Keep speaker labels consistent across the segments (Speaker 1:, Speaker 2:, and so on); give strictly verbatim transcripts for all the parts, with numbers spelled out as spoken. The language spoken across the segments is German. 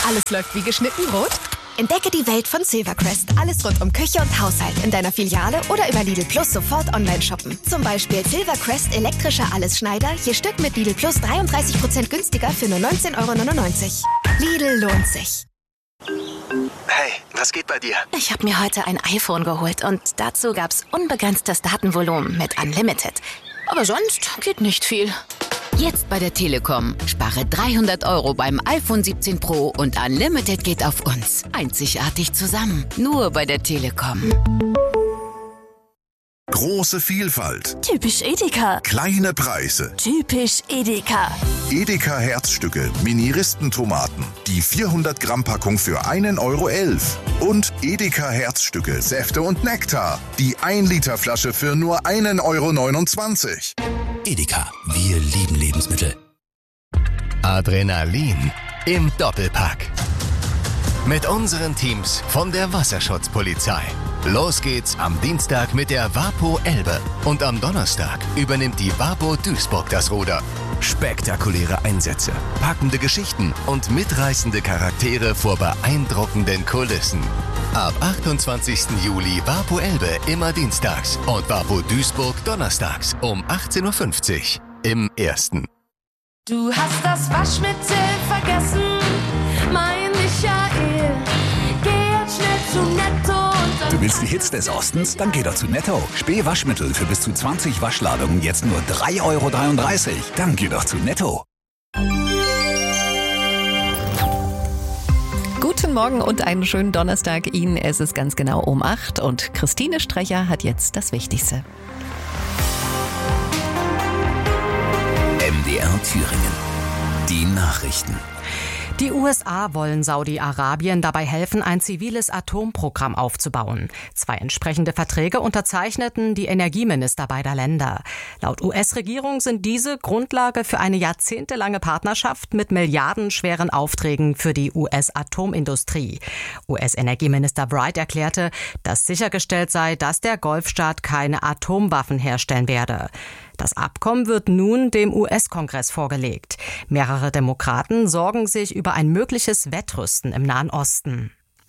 Speaker 1: Alles läuft wie geschnitten Brot?
Speaker 2: Entdecke die Welt von Silvercrest. Alles rund um Küche und Haushalt in deiner Filiale oder über Lidl Plus sofort online shoppen. Zum Beispiel Silvercrest elektrischer Allesschneider, je Stück mit Lidl Plus dreiunddreißig Prozent günstiger für nur neunzehn Euro neunundneunzig. Lidl lohnt sich.
Speaker 3: Hey, was geht bei dir?
Speaker 4: Ich habe mir heute ein iPhone geholt und dazu gab's unbegrenztes Datenvolumen mit Unlimited. Aber sonst geht nicht viel.
Speaker 5: Jetzt bei der Telekom. Spare dreihundert Euro beim iPhone siebzehn Pro und Unlimited geht auf uns. Einzigartig zusammen. Nur bei der Telekom.
Speaker 6: Große Vielfalt.
Speaker 7: Typisch Edeka.
Speaker 6: Kleine Preise.
Speaker 7: Typisch Edeka.
Speaker 6: Edeka Herzstücke, Mini-Ristentomaten. Die vierhundert Gramm Packung für einen Euro elf. Und Edeka Herzstücke, Säfte und Nektar. Die ein Liter Flasche für nur einen Euro neunundzwanzig.
Speaker 8: Edeka, wir lieben Lebensmittel.
Speaker 9: Adrenalin im Doppelpack. Mit unseren Teams von der Wasserschutzpolizei. Los geht's am Dienstag mit der Wapo Elbe. Und am Donnerstag übernimmt die Wapo Duisburg das Ruder. Spektakuläre Einsätze, packende Geschichten und mitreißende Charaktere vor beeindruckenden Kulissen. Ab achtundzwanzigsten Juli Wapo Elbe immer dienstags und Wapo Duisburg donnerstags um achtzehn Uhr fünfzig im Ersten.
Speaker 10: Du hast das Waschmittel vergessen, mein Michael. Geh jetzt schnell zu Netto.
Speaker 8: Du willst die Hits des Ostens? Dann geh doch zu Netto. Spee Waschmittel für bis zu zwanzig Waschladungen jetzt nur drei Euro dreiunddreißig. Dann geh doch zu Netto.
Speaker 11: Guten Morgen und einen schönen Donnerstag Ihnen. Es ist ganz genau um acht und Christine Strecher hat jetzt das Wichtigste.
Speaker 8: M D R Thüringen. Die Nachrichten.
Speaker 12: Die U S A wollen Saudi-Arabien dabei helfen, ein ziviles Atomprogramm aufzubauen. Zwei entsprechende Verträge unterzeichneten die Energieminister beider Länder. Laut U S-Regierung sind diese Grundlage für eine jahrzehntelange Partnerschaft mit milliardenschweren Aufträgen für die U S-Atomindustrie. U S-Energieminister Bright erklärte, dass sichergestellt sei, dass der Golfstaat keine Atomwaffen herstellen werde. Das Abkommen wird nun dem U S-Kongress vorgelegt. Mehrere Demokraten sorgen sich über ein mögliches Wettrüsten im Nahen Osten.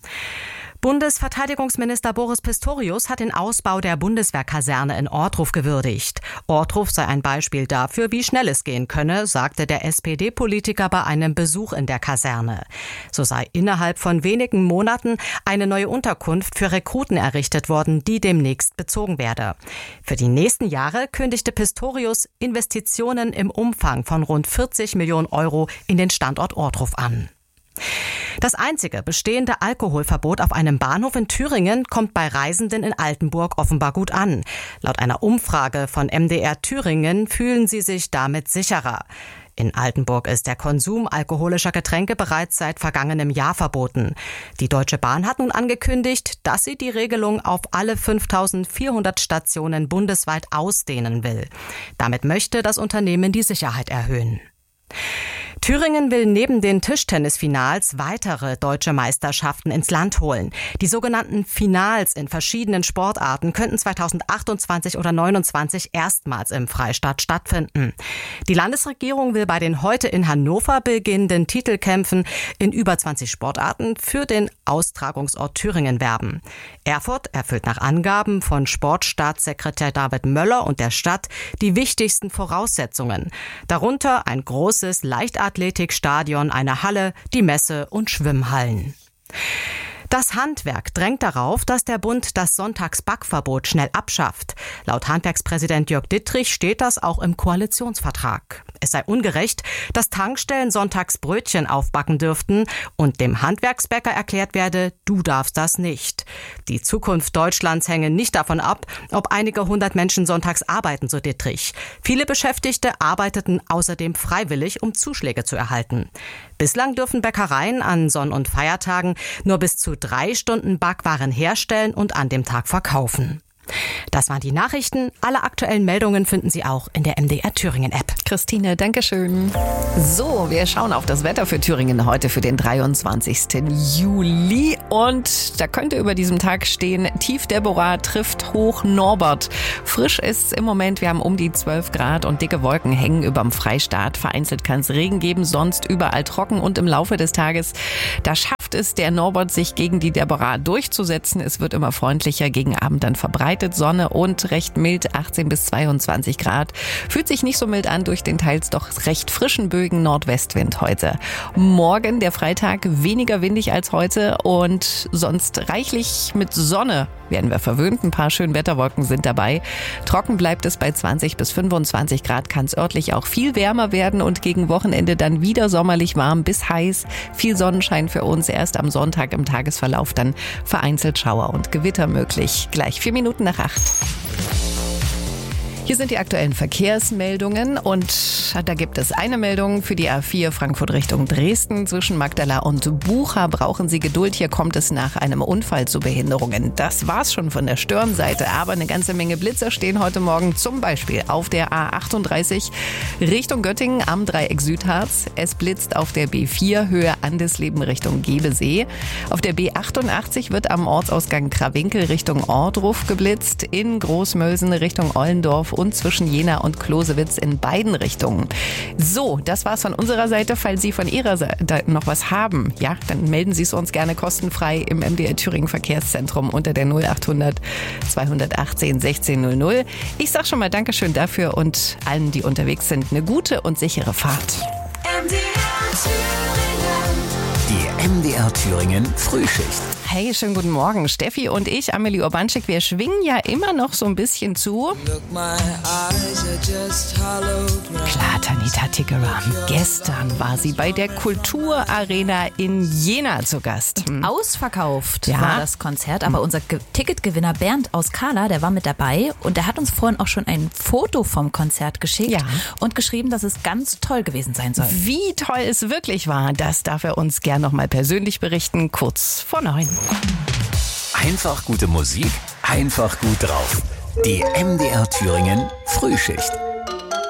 Speaker 12: Bundesverteidigungsminister Boris Pistorius hat den Ausbau der Bundeswehrkaserne in Ortruf gewürdigt. Ortruf sei ein Beispiel dafür, wie schnell es gehen könne, sagte der S P D-Politiker bei einem Besuch in der Kaserne. So sei innerhalb von wenigen Monaten eine neue Unterkunft für Rekruten errichtet worden, die demnächst bezogen werde. Für die nächsten Jahre kündigte Pistorius Investitionen im Umfang von rund vierzig Millionen Euro in den Standort Ortruf an. Das einzige bestehende Alkoholverbot auf einem Bahnhof in Thüringen kommt bei Reisenden in Altenburg offenbar gut an. Laut einer Umfrage von M D R Thüringen fühlen sie sich damit sicherer. In Altenburg ist der Konsum alkoholischer Getränke bereits seit vergangenem Jahr verboten. Die Deutsche Bahn hat nun angekündigt, dass sie die Regelung auf alle fünftausendvierhundert Stationen bundesweit ausdehnen will. Damit möchte das Unternehmen die Sicherheit erhöhen. Thüringen will neben den Tischtennisfinals weitere deutsche Meisterschaften ins Land holen. Die sogenannten Finals in verschiedenen Sportarten könnten zweitausendachtundzwanzig oder neunundzwanzig erstmals im Freistaat stattfinden. Die Landesregierung will bei den heute in Hannover beginnenden Titelkämpfen in über zwanzig Sportarten für den Austragungsort Thüringen werben. Erfurt erfüllt nach Angaben von Sportstaatssekretär David Möller und der Stadt die wichtigsten Voraussetzungen. Darunter ein großes Leichtathletikstadion, eine Halle, die Messe- und Schwimmhallen. Das Handwerk drängt darauf, dass der Bund das Sonntagsbackverbot schnell abschafft. Laut Handwerkspräsident Jörg Dittrich steht das auch im Koalitionsvertrag. Es sei ungerecht, dass Tankstellen sonntags Brötchen aufbacken dürften und dem Handwerksbäcker erklärt werde, du darfst das nicht. Die Zukunft Deutschlands hänge nicht davon ab, ob einige hundert Menschen sonntags arbeiten, so Dittrich. Viele Beschäftigte arbeiteten außerdem freiwillig, um Zuschläge zu erhalten. Bislang dürfen Bäckereien an Sonn- und Feiertagen nur bis zu drei Stunden Backwaren herstellen und an dem Tag verkaufen. Das waren die Nachrichten. Alle aktuellen Meldungen finden Sie auch in der M D R Thüringen App.
Speaker 11: Christine, danke schön. So, wir schauen auf das Wetter für Thüringen heute für den dreiundzwanzigsten Juli. Und da könnte über diesem Tag stehen, Tief Deborah trifft Hoch Norbert. Frisch ist es im Moment, wir haben um die zwölf Grad und dicke Wolken hängen überm Freistaat. Vereinzelt kann es Regen geben, sonst überall trocken und im Laufe des Tages, da schafft es der Norbert, sich gegen die Deborah durchzusetzen. Es wird immer freundlicher, gegen Abend dann verbreitet Sonne und recht mild, achtzehn bis zweiundzwanzig Grad. Fühlt sich nicht so mild an durch den teils doch recht frischen Bögen Nordwestwind heute. Morgen, der Freitag, weniger windig als heute und sonst reichlich mit Sonne werden wir verwöhnt. Ein paar Schönwetterwolken sind dabei. Trocken bleibt es bei zwanzig bis fünfundzwanzig Grad, kann es örtlich auch viel wärmer werden und gegen Wochenende dann wieder sommerlich warm bis heiß. Viel Sonnenschein für uns, erst am Sonntag im Tagesverlauf dann vereinzelt Schauer und Gewitter möglich. Gleich vier Minuten nach acht. Hier sind die aktuellen Verkehrsmeldungen und da gibt es eine Meldung für die A vier Frankfurt Richtung Dresden. Zwischen Magdala und Bucha brauchen Sie Geduld. Hier kommt es nach einem Unfall zu Behinderungen. Das war's schon von der Stirnseite, aber eine ganze Menge Blitzer stehen heute Morgen zum Beispiel auf der A achtunddreißig Richtung Göttingen am Dreieck Südharz. Es blitzt auf der B vier Höhe Andesleben Richtung Gebesee. Auf der B achtundachtzig wird am Ortsausgang Krawinkel Richtung Ohrdruf geblitzt. In Großmölsen Richtung Ollendorf und zwischen Jena und Klosewitz in beiden Richtungen. So, das war's von unserer Seite. Falls Sie von Ihrer Seite noch was haben, ja, dann melden Sie es uns gerne kostenfrei im M D R Thüringen Verkehrszentrum unter der null achthundert zweihundertachtzehn sechzehn null null. Ich sag schon mal Dankeschön dafür und allen, die unterwegs sind, eine gute und sichere Fahrt.
Speaker 10: M D R Thüringen.
Speaker 8: Die M D R Thüringen Frühschicht.
Speaker 11: Hey, schönen guten Morgen. Steffi und ich, Amelie Urbanczyk, wir schwingen ja immer noch so ein bisschen zu. Klar, Tanita Tikaram. Gestern war sie bei der Kulturarena in Jena zu Gast. Hm.
Speaker 1: Ausverkauft
Speaker 11: ja.
Speaker 1: war das Konzert, aber unser Ge- Ticketgewinner Bernd aus Kala, der war mit dabei und der hat uns vorhin auch schon ein Foto vom Konzert geschickt
Speaker 11: ja.
Speaker 1: und geschrieben, dass es ganz toll gewesen sein soll.
Speaker 11: Wie toll es wirklich war, das darf er uns gern noch mal persönlich berichten, kurz vor neun.
Speaker 8: Einfach gute Musik, einfach gut drauf. Die M D R Thüringen Frühschicht.